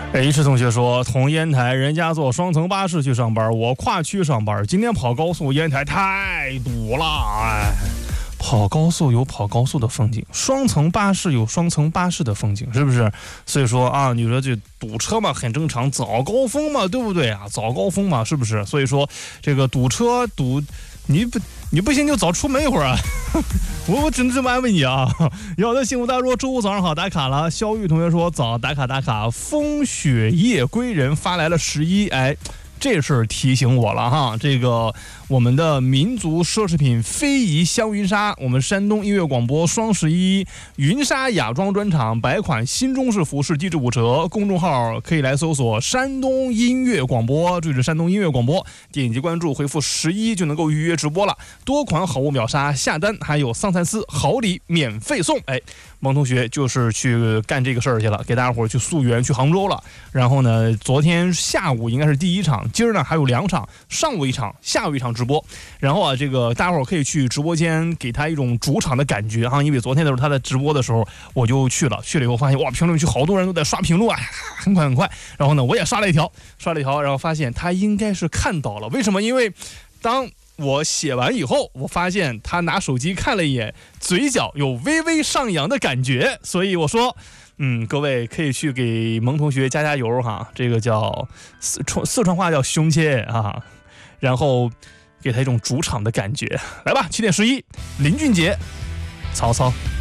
H 同学说，从烟台人家坐双层巴士去上班，我跨区上班，今天跑高速，烟台太堵了，哎。跑高速有跑高速的风景，双层巴士有双层巴士的风景，是不是？所以说啊，你说这堵车嘛，很正常，早高峰嘛，对不对啊？早高峰嘛，是不是？所以说这个堵车堵，你不行就早出门一会儿啊！我只能这么安慰你啊！有的幸福大说周五早上好打卡了，肖玉同学说早打卡，风雪夜归人发来了11，哎。这事儿提醒我了哈，这个我们的民族奢侈品非遗香云纱，我们山东音乐广播双11云纱雅装专场百款新中式服饰低至5折，公众号可以来搜索山东音乐广播，注意是山东音乐广播，点击关注回复11就能够预约直播了，多款好物秒杀，下单还有桑蚕丝好礼免费送，哎。王同学就是去干这个事儿去了，给大家伙去溯源去杭州了。然后呢，昨天下午应该是第一场，今儿呢还有2场，上午1场，下午1场直播。然后啊，这个大家伙可以去直播间给他一种主场的感觉哈，因为昨天的时候他在直播的时候我就去了以后发现哇，评论区好多人都在刷评论，很快。然后呢，我也刷了一条，然后发现他应该是看到了，为什么？因为当我写完以后，我发现他拿手机看了一眼，嘴角有微微上扬的感觉，所以我说，各位可以去给蒙同学加油哈，这个叫四川话叫胸切啊，然后给他一种主场的感觉，来吧，7点11，林俊杰，曹操。